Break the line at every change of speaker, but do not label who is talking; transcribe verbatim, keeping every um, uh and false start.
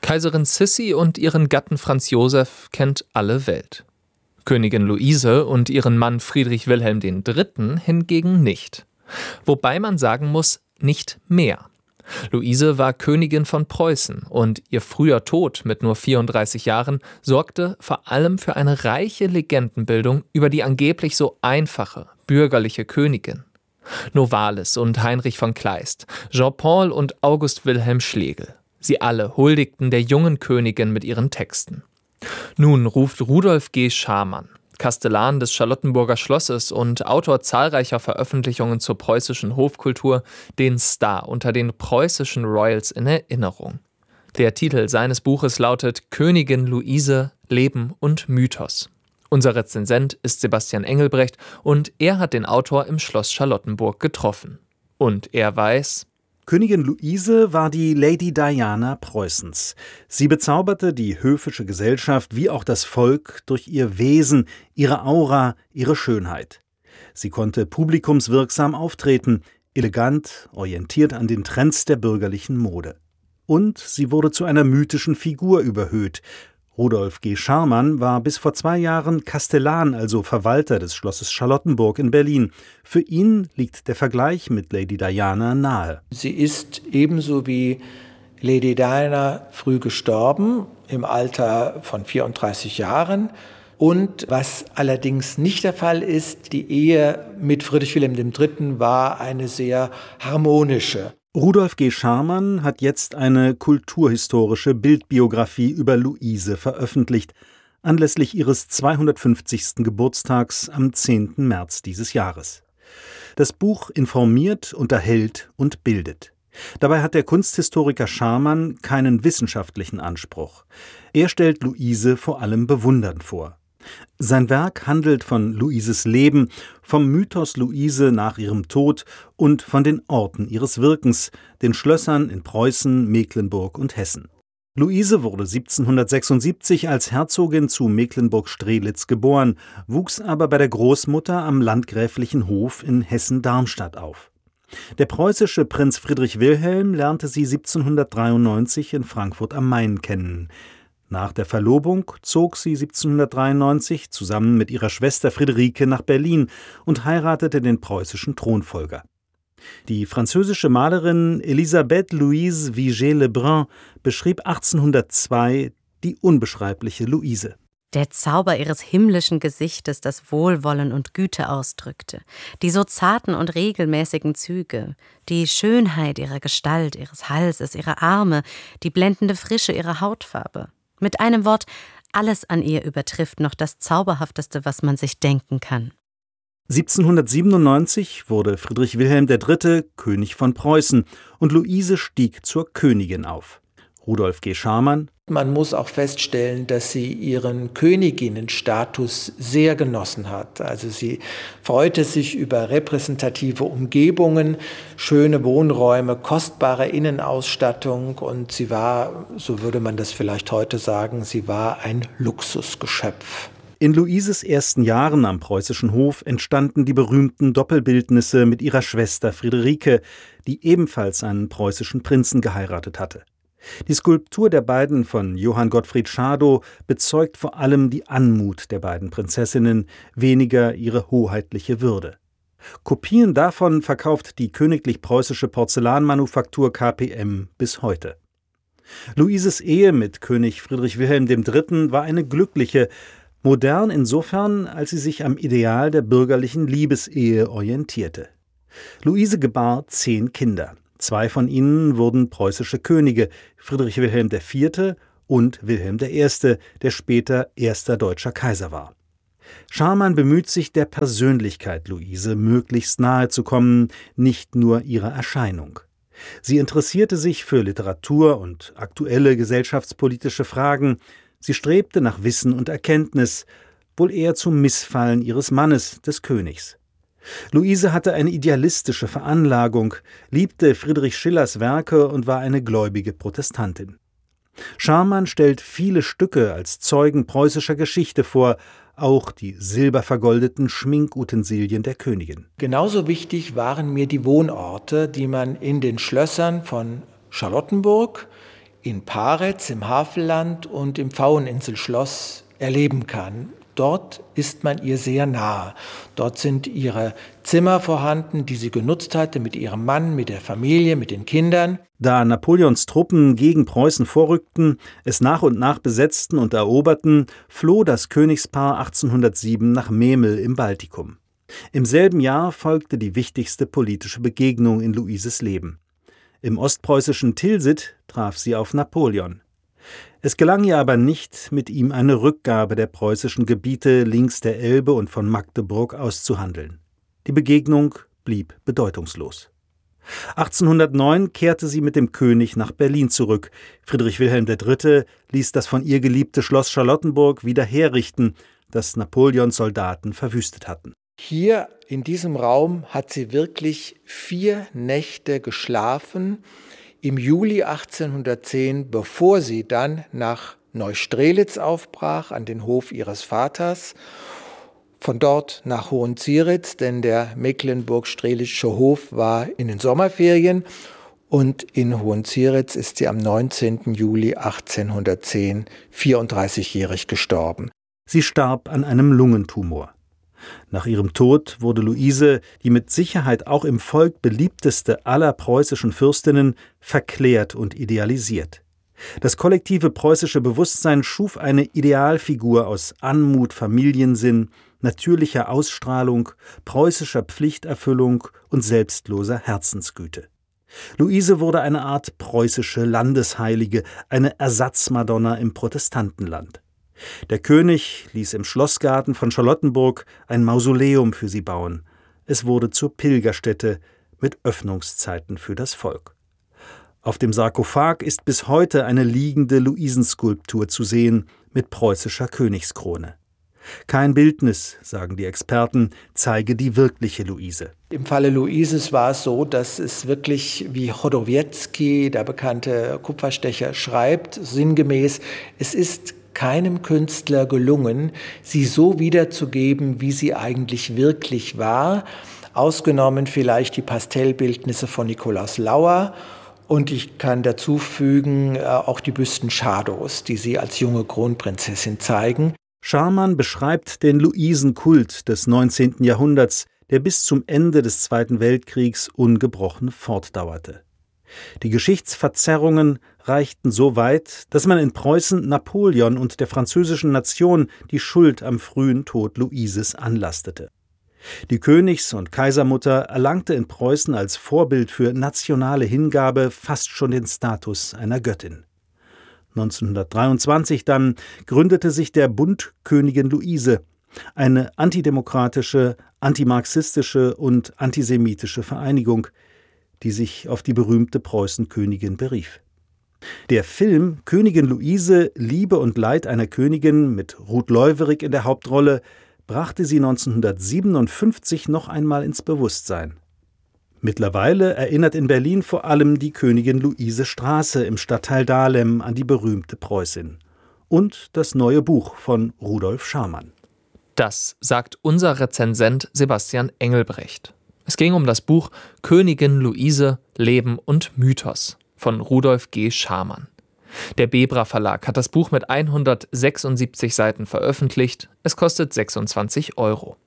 Kaiserin Sissi und ihren Gatten Franz Josef kennt alle Welt. Königin Luise und ihren Mann Friedrich Wilhelm der Dritte hingegen nicht. Wobei man sagen muss, nicht mehr. Luise war Königin von Preußen und ihr früher Tod mit nur vierunddreißig Jahren sorgte vor allem für eine reiche Legendenbildung über die angeblich so einfache, bürgerliche Königin. Novalis und Heinrich von Kleist, Jean-Paul und August Wilhelm Schlegel. Sie alle huldigten der jungen Königin mit ihren Texten. Nun ruft Rudolf G. Scharmann, Kastellan des Charlottenburger Schlosses und Autor zahlreicher Veröffentlichungen zur preußischen Hofkultur, den Star unter den preußischen Royals in Erinnerung. Der Titel seines Buches lautet Königin Luise, Leben und Mythos. Unser Rezensent ist Sebastian Engelbrecht und er hat den Autor im Schloss Charlottenburg getroffen. Und er weiß:
Königin Luise war die Lady Diana Preußens. Sie bezauberte die höfische Gesellschaft wie auch das Volk durch ihr Wesen, ihre Aura, ihre Schönheit. Sie konnte publikumswirksam auftreten, elegant, orientiert an den Trends der bürgerlichen Mode. Und sie wurde zu einer mythischen Figur überhöht. Rudolf G. Scharmann war bis vor zwei Jahren Kastellan, also Verwalter des Schlosses Charlottenburg in Berlin. Für ihn liegt der Vergleich mit Lady Diana nahe.
Sie ist ebenso wie Lady Diana früh gestorben, im Alter von vierunddreißig Jahren. Und was allerdings nicht der Fall ist, die Ehe mit Friedrich Wilhelm der Dritte war eine sehr harmonische.
Rudolf G. Scharmann hat jetzt eine kulturhistorische Bildbiografie über Luise veröffentlicht, anlässlich ihres zweihundertfünfzigsten Geburtstags am zehnten März dieses Jahres. Das Buch informiert, unterhält und bildet. Dabei hat der Kunsthistoriker Scharmann keinen wissenschaftlichen Anspruch. Er stellt Luise vor allem bewundernd vor. Sein Werk handelt von Luises Leben, vom Mythos Luise nach ihrem Tod und von den Orten ihres Wirkens, den Schlössern in Preußen, Mecklenburg und Hessen. Luise wurde siebzehnhundertsechsundsiebzig als Herzogin zu Mecklenburg-Strelitz geboren, wuchs aber bei der Großmutter am landgräflichen Hof in Hessen-Darmstadt auf. Der preußische Prinz Friedrich Wilhelm lernte sie siebzehnhundertdreiundneunzig in Frankfurt am Main kennen. Nach der Verlobung zog sie siebzehnhundertdreiundneunzig zusammen mit ihrer Schwester Friederike nach Berlin und heiratete den preußischen Thronfolger. Die französische Malerin Elisabeth Louise Vigée-Lebrun beschrieb achtzehnhundertzwei die unbeschreibliche Luise.
Der Zauber ihres himmlischen Gesichtes, das Wohlwollen und Güte ausdrückte, die so zarten und regelmäßigen Züge, die Schönheit ihrer Gestalt, ihres Halses, ihrer Arme, die blendende Frische ihrer Hautfarbe. Mit einem Wort, alles an ihr übertrifft noch das Zauberhafteste, was man sich denken kann.
siebzehnhundertsiebenundneunzig wurde Friedrich Wilhelm der Dritte König von Preußen und Luise stieg zur Königin auf. Rudolf G. Scharmann:
Man muss auch feststellen, dass sie ihren Königinnenstatus sehr genossen hat. Also sie freute sich über repräsentative Umgebungen, schöne Wohnräume, kostbare Innenausstattung und sie war, so würde man das vielleicht heute sagen, sie war ein Luxusgeschöpf.
In Luises ersten Jahren am preußischen Hof entstanden die berühmten Doppelbildnisse mit ihrer Schwester Friederike, die ebenfalls einen preußischen Prinzen geheiratet hatte. Die Skulptur der beiden von Johann Gottfried Schadow bezeugt vor allem die Anmut der beiden Prinzessinnen, weniger ihre hoheitliche Würde. Kopien davon verkauft die Königlich Preußische Porzellanmanufaktur K P M bis heute. Luises Ehe mit König Friedrich Wilhelm der Dritte war eine glückliche, modern insofern, als sie sich am Ideal der bürgerlichen Liebesehe orientierte. Luise gebar zehn Kinder. Zwei von ihnen wurden preußische Könige, Friedrich Wilhelm der Vierte und Wilhelm der Erste, der später erster deutscher Kaiser war. Scharmann bemüht sich, der Persönlichkeit Luise möglichst nahe zu kommen, nicht nur ihrer Erscheinung. Sie interessierte sich für Literatur und aktuelle gesellschaftspolitische Fragen. Sie strebte nach Wissen und Erkenntnis, wohl eher zum Missfallen ihres Mannes, des Königs. Luise hatte eine idealistische Veranlagung, liebte Friedrich Schillers Werke und war eine gläubige Protestantin. Scharmann stellt viele Stücke als Zeugen preußischer Geschichte vor, auch die silbervergoldeten Schminkutensilien der Königin.
Genauso wichtig waren mir die Wohnorte, die man in den Schlössern von Charlottenburg, in Paretz im Havelland und im Pfaueninselschloss erleben kann. Dort ist man ihr sehr nahe. Dort sind ihre Zimmer vorhanden, die sie genutzt hatte mit ihrem Mann, mit der Familie, mit den Kindern.
Da Napoleons Truppen gegen Preußen vorrückten, es nach und nach besetzten und eroberten, floh das Königspaar achtzehnhundertsieben nach Memel im Baltikum. Im selben Jahr folgte die wichtigste politische Begegnung in Luises Leben. Im ostpreußischen Tilsit traf sie auf Napoleon. Es gelang ihr aber nicht, mit ihm eine Rückgabe der preußischen Gebiete links der Elbe und von Magdeburg auszuhandeln. Die Begegnung blieb bedeutungslos. achtzehnhundertneun kehrte sie mit dem König nach Berlin zurück. Friedrich Wilhelm der Dritte ließ das von ihr geliebte Schloss Charlottenburg wieder herrichten, das Napoleons Soldaten verwüstet hatten.
Hier in diesem Raum hat sie wirklich vier Nächte geschlafen. Im Juli achtzehnhundertzehn, bevor sie dann nach Neustrelitz aufbrach, an den Hof ihres Vaters, von dort nach Hohenzieritz, denn der mecklenburg-strelitzsche Hof war in den Sommerferien, und in Hohenzieritz ist sie am neunzehnten Juli achtzehnhundertzehn vierunddreißigjährig gestorben.
Sie starb an einem Lungentumor. Nach ihrem Tod wurde Luise, die mit Sicherheit auch im Volk beliebteste aller preußischen Fürstinnen, verklärt und idealisiert. Das kollektive preußische Bewusstsein schuf eine Idealfigur aus Anmut, Familiensinn, natürlicher Ausstrahlung, preußischer Pflichterfüllung und selbstloser Herzensgüte. Luise wurde eine Art preußische Landesheilige, eine Ersatzmadonna im Protestantenland. Der König ließ im Schlossgarten von Charlottenburg ein Mausoleum für sie bauen. Es wurde zur Pilgerstätte mit Öffnungszeiten für das Volk. Auf dem Sarkophag ist bis heute eine liegende Luisenskulptur zu sehen mit preußischer Königskrone. Kein Bildnis, sagen die Experten, zeige die wirkliche Luise.
Im Falle Luises war es so, dass es wirklich, wie Chodowiecki, der bekannte Kupferstecher, schreibt, sinngemäß, es ist keinem Künstler gelungen, sie so wiederzugeben, wie sie eigentlich wirklich war, ausgenommen vielleicht die Pastellbildnisse von Nikolaus Lauer, und ich kann dazu fügen auch die Büsten Schadows, die sie als junge Kronprinzessin zeigen.
Scharmann beschreibt den Luisenkult des neunzehnten Jahrhunderts, der bis zum Ende des Zweiten Weltkriegs ungebrochen fortdauerte. Die Geschichtsverzerrungen reichten so weit, dass man in Preußen Napoleon und der französischen Nation die Schuld am frühen Tod Luises anlastete. Die Königs- und Kaisermutter erlangte in Preußen als Vorbild für nationale Hingabe fast schon den Status einer Göttin. neunzehnhundertdreiundzwanzig dann gründete sich der Bund Königin Luise, eine antidemokratische, antimarxistische und antisemitische Vereinigung, die sich auf die berühmte Preußenkönigin berief. Der Film Königin Luise, Liebe und Leid einer Königin mit Ruth Leuwerig in der Hauptrolle brachte sie neunzehnhundertsiebenundfünfzig noch einmal ins Bewusstsein. Mittlerweile erinnert in Berlin vor allem die Königin-Luise-Straße im Stadtteil Dahlem an die berühmte Preußin. Und das neue Buch von Rudolf Scharmann.
Das sagt unser Rezensent Sebastian Engelbrecht. Es ging um das Buch Königin Luise, Leben und Mythos von Rudolf G. Scharmann. Der Bebra Verlag hat das Buch mit hundertsechsundsiebzig Seiten veröffentlicht. Es kostet sechsundzwanzig Euro.